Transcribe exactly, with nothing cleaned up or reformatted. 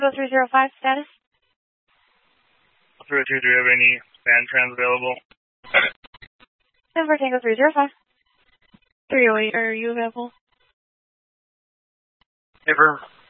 Go three zero five, status? three oh two, do we have any span trans available? Denver Tango three zero five. three oh eight, are you available? Denver.